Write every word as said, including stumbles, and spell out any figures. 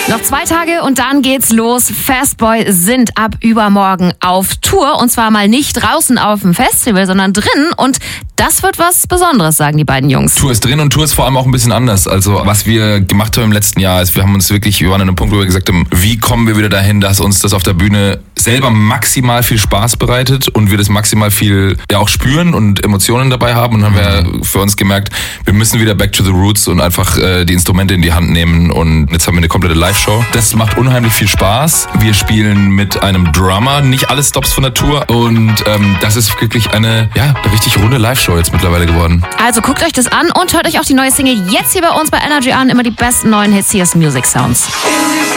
Noch zwei Tage und dann geht's los. Fastboy sind ab übermorgen auf Tour. Und zwar mal nicht draußen auf dem Festival, sondern drin. Und das wird was Besonderes, sagen die beiden Jungs. Tour ist drin und Tour ist vor allem auch ein bisschen anders. Also was wir gemacht haben im letzten Jahr ist, wir haben uns wirklich, wir waren an einem Punkt, wo wir gesagt haben, wie kommen wir wieder dahin, dass uns das auf der Bühne selber maximal viel Spaß bereitet und wir das maximal viel ja auch spüren und Emotionen dabei haben. Und dann haben wir für uns gemerkt, wir müssen wieder back to the roots und einfach äh, die Instrumente in die Hand nehmen. Und jetzt haben wir eine komplette Live-Show. Das macht unheimlich viel Spaß. Wir spielen mit einem Drummer, nicht alle Stops von der Tour. Und ähm, das ist wirklich eine, ja, eine richtig runde Live-Show jetzt mittlerweile geworden. Also guckt euch das an und hört euch auch die neue Single jetzt hier bei uns bei Energy an. Immer die besten neuen Hits. Hier ist Music Sounds.